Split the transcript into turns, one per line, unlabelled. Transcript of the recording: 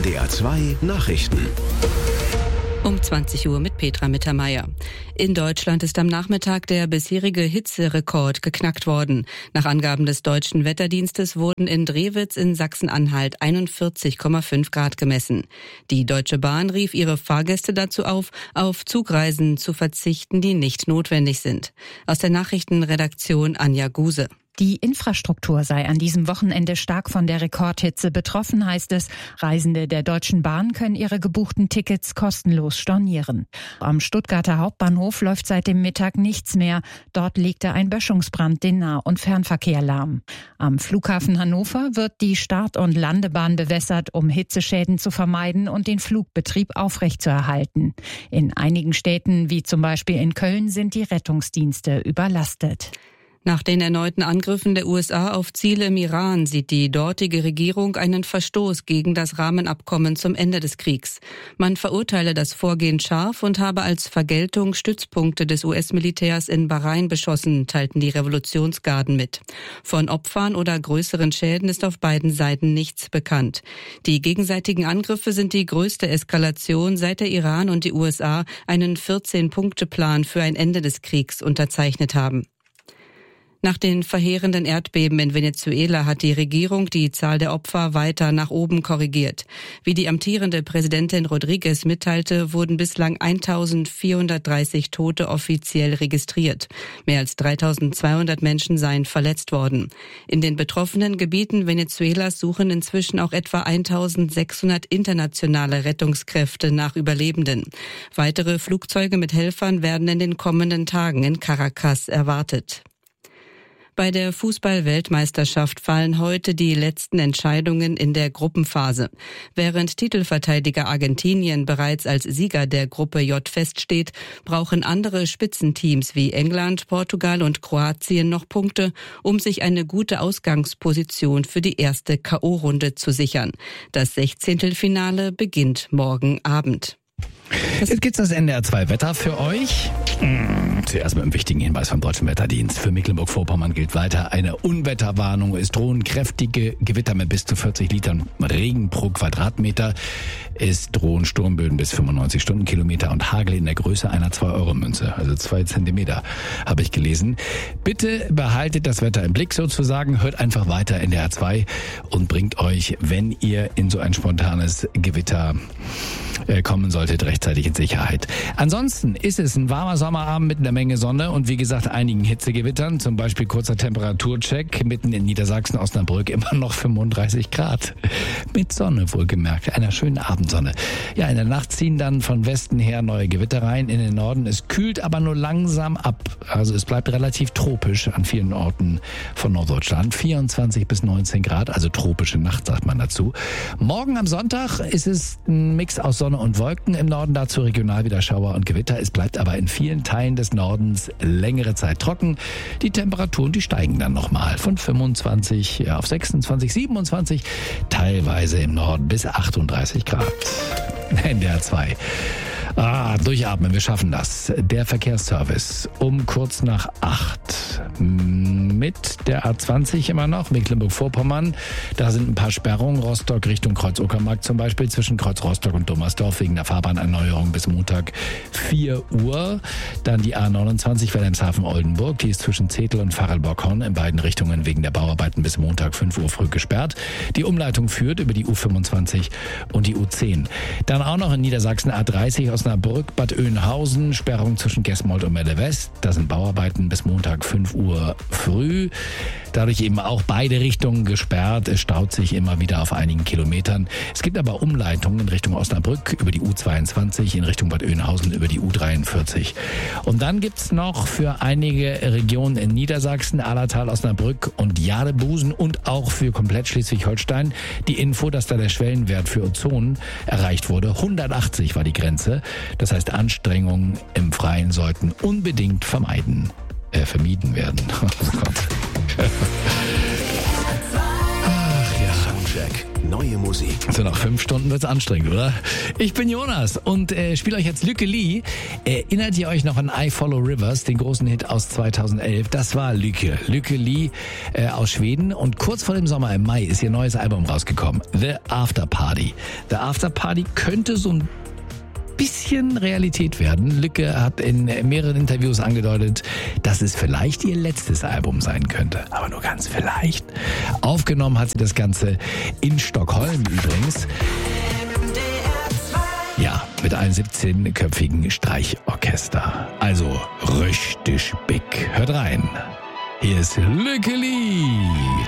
NDR 2 Nachrichten.
Um 20 Uhr mit Petra Mittermeier. In Deutschland ist am Nachmittag der bisherige Hitzerekord geknackt worden. Nach Angaben des Deutschen Wetterdienstes wurden in Drewitz in Sachsen-Anhalt 41,5 Grad gemessen. Die Deutsche Bahn rief ihre Fahrgäste dazu auf Zugreisen zu verzichten, die nicht notwendig sind. Aus der Nachrichtenredaktion Anja Guse.
Die Infrastruktur sei an diesem Wochenende stark von der Rekordhitze betroffen, heißt es. Reisende der Deutschen Bahn können ihre gebuchten Tickets kostenlos stornieren. Am Stuttgarter Hauptbahnhof läuft seit dem Mittag nichts mehr. Dort legte ein Böschungsbrand den Nah- und Fernverkehr lahm. Am Flughafen Hannover wird die Start- und Landebahn bewässert, um Hitzeschäden zu vermeiden und den Flugbetrieb aufrechtzuerhalten. In einigen Städten, wie zum Beispiel in Köln, sind die Rettungsdienste überlastet.
Nach den erneuten Angriffen der USA auf Ziele im Iran sieht die dortige Regierung einen Verstoß gegen das Rahmenabkommen zum Ende des Kriegs. Man verurteile das Vorgehen scharf und habe als Vergeltung Stützpunkte des US-Militärs in Bahrain beschossen, teilten die Revolutionsgarden mit. Von Opfern oder größeren Schäden ist auf beiden Seiten nichts bekannt. Die gegenseitigen Angriffe sind die größte Eskalation, seit der Iran und die USA einen 14-Punkte-Plan für ein Ende des Kriegs unterzeichnet haben. Nach den verheerenden Erdbeben in Venezuela hat die Regierung die Zahl der Opfer weiter nach oben korrigiert. Wie die amtierende Präsidentin Rodriguez mitteilte, wurden bislang 1430 Tote offiziell registriert. Mehr als 3200 Menschen seien verletzt worden. In den betroffenen Gebieten Venezuelas suchen inzwischen auch etwa 1600 internationale Rettungskräfte nach Überlebenden. Weitere Flugzeuge mit Helfern werden in den kommenden Tagen in Caracas erwartet. Bei der Fußball-Weltmeisterschaft fallen heute die letzten Entscheidungen in der Gruppenphase. Während Titelverteidiger Argentinien bereits als Sieger der Gruppe J feststeht, brauchen andere Spitzenteams wie England, Portugal und Kroatien noch Punkte, um sich eine gute Ausgangsposition für die erste K.O.-Runde zu sichern. Das 16. beginnt morgen Abend.
Jetzt gibt's das NDR 2 Wetter für euch. Zuerst mit einem wichtigen Hinweis vom Deutschen Wetterdienst. Für Mecklenburg-Vorpommern gilt weiter eine Unwetterwarnung. Es drohen kräftige Gewitter mit bis zu 40 Litern Regen pro Quadratmeter. Es drohen Sturmböen bis 95 Stundenkilometer und Hagel in der Größe einer 2-Euro-Münze, also 2 Zentimeter, habe ich gelesen. Bitte behaltet das Wetter im Blick sozusagen, hört einfach weiter NDR 2 und bringt euch, wenn ihr in so ein spontanes Gewitter kommen solltet, rechtzeitig in Sicherheit. Ansonsten ist es ein warmer Sommerabend mit einer Menge Sonne und wie gesagt einigen Hitzegewittern, zum Beispiel kurzer Temperaturcheck, mitten in Niedersachsen, Osnabrück immer noch 35 Grad. Mit Sonne wohlgemerkt, einer schönen Abendsonne. Ja, in der Nacht ziehen dann von Westen her neue Gewitter rein in den Norden. Es kühlt aber nur langsam ab. Also es bleibt relativ tropisch an vielen Orten von Norddeutschland. 24 bis 19 Grad, also tropische Nacht, sagt man dazu. Morgen am Sonntag ist es ein Mix aus Sonne und Wolken. Im Norden dazu regional wieder Schauer und Gewitter. Es bleibt aber in vielen Teilen des Nordens längere Zeit trocken. Die Temperaturen, die steigen dann nochmal von 25 auf 26, 27, teilweise im Norden bis 38 Grad. NDR 2. Durchatmen, wir schaffen das. Der Verkehrsservice um kurz nach 8 mit der A20 immer noch, Mecklenburg-Vorpommern. Da sind ein paar Sperrungen, Rostock Richtung Kreuz-Uckermark zum Beispiel, zwischen Kreuz Rostock und Dommersdorf wegen der Fahrbahnerneuerung bis Montag 4 Uhr. Dann die A29 Wilhelmshaven-Oldenburg, die ist zwischen Zetel und Varelborg-Horn in beiden Richtungen wegen der Bauarbeiten bis Montag 5 Uhr früh gesperrt. Die Umleitung führt über die U25 und die U10. Dann auch noch in Niedersachsen A30 Osnabrück, Bad Oeynhausen, Sperrung zwischen Gesmold und Melle West. Da sind Bauarbeiten bis Montag 5 Uhr früh. Dadurch eben auch beide Richtungen gesperrt. Es staut sich immer wieder auf einigen Kilometern. Es gibt aber Umleitungen in Richtung Osnabrück über die U22, in Richtung Bad Oeynhausen über die U43. Und dann gibt's noch für einige Regionen in Niedersachsen, Allertal, Osnabrück und Jadebusen und auch für komplett Schleswig-Holstein die Info, dass da der Schwellenwert für Ozon erreicht wurde. 180 war die Grenze. Das heißt, Anstrengungen im Freien sollten unbedingt vermieden werden. Oh Gott.
Ach ja. Soundcheck Neue Musik.
So, nach 5 Stunden wird's anstrengend, oder? Ich bin Jonas und spiele euch jetzt Lykke Li. Erinnert ihr euch noch an I Follow Rivers, den großen Hit aus 2011? Das war Lykke Li aus Schweden. Und kurz vor dem Sommer im Mai ist ihr neues Album rausgekommen. The After Party. The After Party könnte so ein bisschen Realität werden. Lykke hat in mehreren Interviews angedeutet, dass es vielleicht ihr letztes Album sein könnte. Aber nur ganz vielleicht. Aufgenommen hat sie das Ganze in Stockholm übrigens. Ja, mit einem 17-köpfigen Streichorchester. Also richtig big. Hört rein. Hier ist Lykke Li.